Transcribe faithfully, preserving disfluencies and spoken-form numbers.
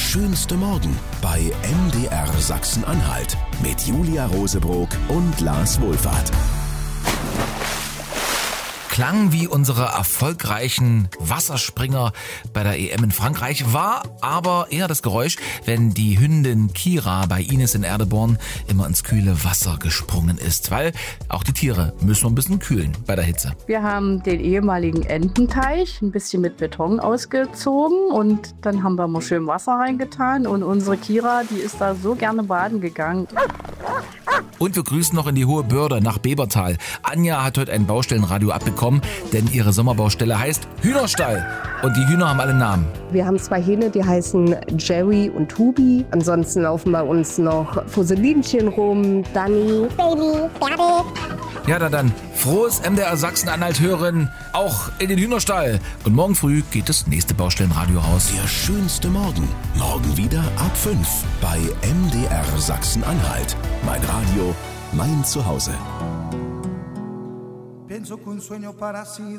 schönste Morgen bei M D R Sachsen-Anhalt mit Julia Rosebrock und Lars Wohlfahrt. Klang wie unsere erfolgreichen Wasserspringer bei der E M in Frankreich, war aber eher das Geräusch, wenn die Hündin Kira bei Ines in Erdeborn immer ins kühle Wasser gesprungen ist, weil auch die Tiere müssen ein bisschen kühlen bei der Hitze. Wir haben den ehemaligen Ententeich ein bisschen mit Beton ausgezogen und dann haben wir mal schön Wasser reingetan und unsere Kira, die ist da so gerne baden gegangen. Und wir grüßen noch in die Hohe Börde nach Bebertal. Anja hat heute ein Baustellenradio abbekommen, denn ihre Sommerbaustelle heißt Hühnerstall. Und die Hühner haben alle Namen. Wir haben zwei Hähne, die heißen Jerry und Hubi. Ansonsten laufen bei uns noch Fusselinchen rum, Dani, Baby, Bärde. Ja, da dann. Frohes M D R Sachsen-Anhalt hören, auch in den Hühnerstall. Und morgen früh geht das nächste Baustellenradio raus. Der schönste Morgen. Morgen wieder ab fünf bei M D R Sachsen-Anhalt. Mein Radio, mein Zuhause. Pienso que un sueño parecido